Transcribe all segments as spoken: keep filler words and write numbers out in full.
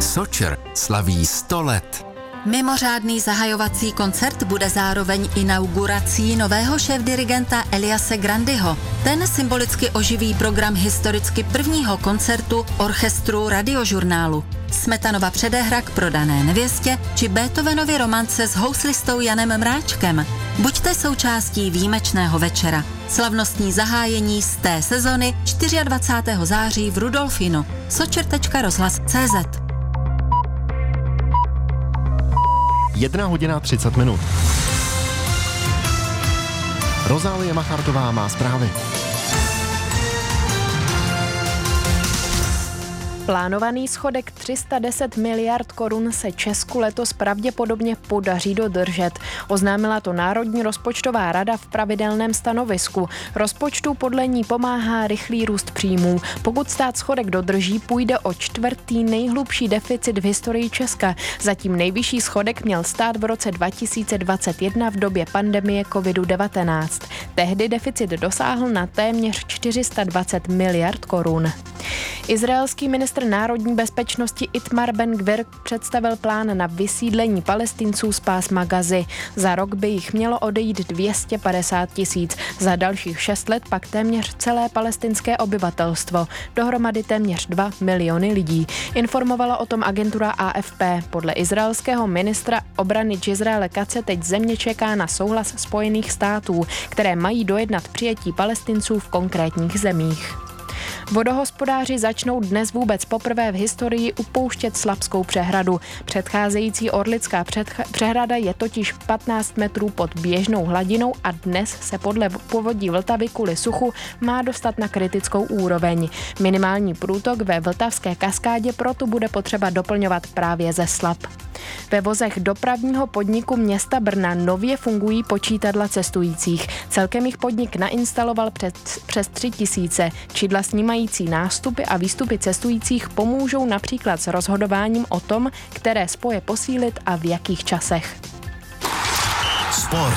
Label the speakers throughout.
Speaker 1: Sočer slaví sto let.
Speaker 2: Mimořádný zahajovací koncert bude zároveň inaugurací nového šéfdirigenta Eliase Grandyho. Ten symbolicky oživí program historicky prvního koncertu orchestru Radiožurnálu. Smetanova předehra k Prodané nevěstě či Beethovenovy romance s houslistou Janem Mráčkem. Buďte součástí výjimečného večera. Slavnostní zahájení z té sezony dvacátého čtvrtého září v Rudolfínu. sočer tečka rozhlas tečka cé zet.
Speaker 3: Jedna hodina třicet minut. Rozálie Machartová má zprávy.
Speaker 4: Plánovaný schodek tři sta deset miliard korun se Česku letos pravděpodobně podaří dodržet. Oznámila to Národní rozpočtová rada v pravidelném stanovisku. Rozpočtu podle ní pomáhá rychlý růst příjmů. Pokud stát schodek dodrží, půjde o čtvrtý nejhlubší deficit v historii Česka. Zatím nejvyšší schodek měl stát v roce dva tisíce dvacet jedna v době pandemie kovid devatenáct. Tehdy deficit dosáhl na téměř čtyři sta dvacet miliard korun. Izraelský ministr národní bezpečnosti Itmar Ben-Gvir představil plán na vysídlení Palestinců z pásma Gazy. Za rok by jich mělo odejít dvě stě padesát tisíc. Za dalších šest let pak téměř celé palestinské obyvatelstvo. Dohromady téměř dva miliony lidí. Informovala o tom agentura A F P. Podle izraelského ministra obrany Jizraele Katze teď země čeká na souhlas Spojených států, které mají dojednat přijetí Palestinců v konkrétních zemích. Vodohospodáři začnou dnes vůbec poprvé v historii upouštět Slapskou přehradu. Předcházející Orlická přehrada je totiž patnáct metrů pod běžnou hladinou a dnes se podle povodí Vltavy kvůli suchu má dostat na kritickou úroveň. Minimální průtok ve Vltavské kaskádě proto bude potřeba doplňovat právě ze Slap. Ve vozech dopravního podniku města Brna nově fungují počítadla cestujících. Celkem jich podnik nainstaloval přes, přes tři tisíce. Čidla snímající nástupy a výstupy cestujících pomůžou například s rozhodováním o tom, které spoje posílit a v jakých časech.
Speaker 1: Sport.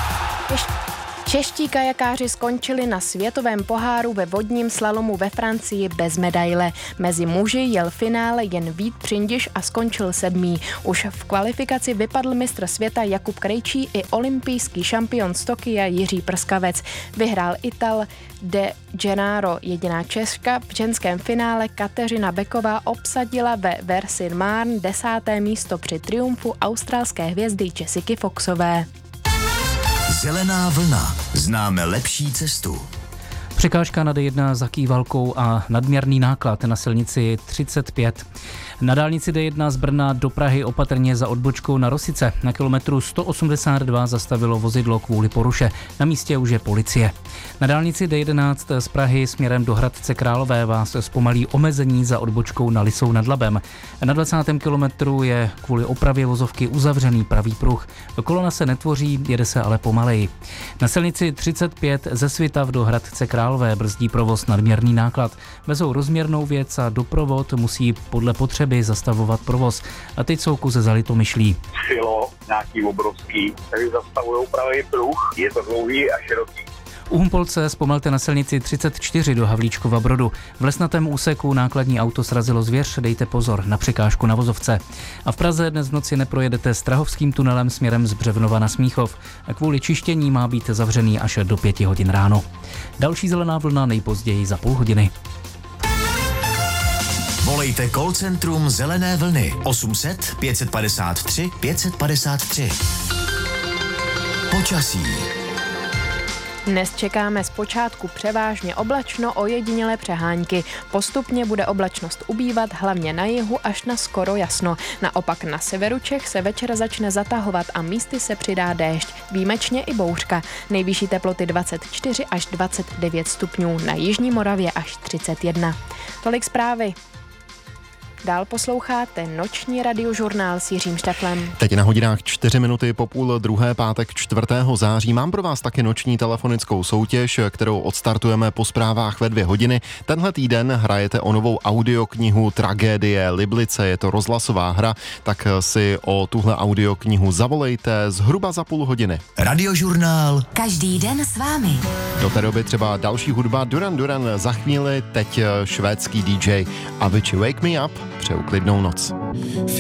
Speaker 4: Čeští kajakáři skončili na světovém poháru ve vodním slalomu ve Francii bez medaile. Mezi muži jel finále jen Vít Přindiš a skončil sedmý. Už v kvalifikaci vypadl mistr světa Jakub Krejčí i olympijský šampion z Tokia Jiří Prskavec. Vyhrál Ital De Gennaro. Jediná Češka v ženském finále Kateřina Beková obsadila ve Versin-Marne desáté místo při triumfu australské hvězdy Jessiky Foxové.
Speaker 1: Zelená vlna. Známe lepší cestu.
Speaker 5: Překážka na D jedna za Kývalkou a nadměrný náklad na silnici třicet pět. Na dálnici D jedna z Brna do Prahy opatrně za odbočkou na Rosice. Na kilometru sto osmdesát dva zastavilo vozidlo kvůli poruše. Na místě už je policie. Na dálnici D jedenáct z Prahy směrem do Hradce Králové vás zpomalí omezení za odbočkou na Lisou nad Labem. Na dvacátém kilometru je kvůli opravě vozovky uzavřený pravý pruh. Kolona se netvoří, jede se ale pomaleji. Na silnici třicet pět ze Svitav do Hradce Králové brzdí provoz nadměrný náklad. Vezou rozměrnou věc a doprovod musí podle potřeby zastavovat provoz. A teď jsou kuze za Litomyšlí.
Speaker 6: Silo nějaký obrovský, takže zastavují pravý pruh, je to dlouhý a široký.
Speaker 5: U Humpolce zpomalte na silnici třicet čtyři do Havlíčkova Brodu. V lesnatém úseku nákladní auto srazilo zvěř, dejte pozor na překážku na vozovce. A v Praze dnes v noci neprojedete Strahovským tunelem směrem z Břevnova na Smíchov. Kvůli čištění má být zavřený až do pěti hodin ráno. Další zelená vlna nejpozději za půl hodiny.
Speaker 1: Volejte call centrum Zelené vlny osm set pět padesát tři pět padesát tři. Počasí.
Speaker 4: Dnes čekáme zpočátku převážně oblačno, ojedinělé přehánky. Postupně bude oblačnost ubývat, hlavně na jihu až na skoro jasno. Naopak na severu Čech se večer začne zatahovat a místy se přidá déšť. Výjimečně i bouřka. Nejvyšší teploty dvacet čtyři až dvacet devět stupňů, na jižní Moravě až třicet jedna. Tolik zprávy. Dál posloucháte noční radiožurnál s Jiřím Šteflem.
Speaker 3: Teď na hodinách čtyři minuty po půl druhé pátek čtvrtého září mám pro vás taky noční telefonickou soutěž, kterou odstartujeme po zprávách ve dvě hodiny. Tenhle týden hrajete o novou audioknihu Tragédie Liblice, je to rozhlasová hra, tak si o tuhle audioknihu zavolejte zhruba za půl hodiny.
Speaker 1: Radiožurnál.
Speaker 2: Každý den s vámi.
Speaker 3: Do té doby třeba další hudba Duran Duran, za chvíli teď švédský D J Avicii Wake Me Up. přeju klidnou noc.